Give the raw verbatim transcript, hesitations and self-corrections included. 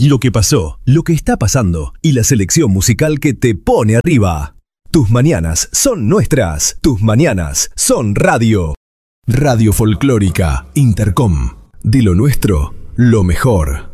lo que pasó, lo que está pasando y la selección musical que te pone arriba. Tus mañanas son nuestras, tus mañanas son radio. Radio Folclórica Intercom. De lo nuestro, lo mejor.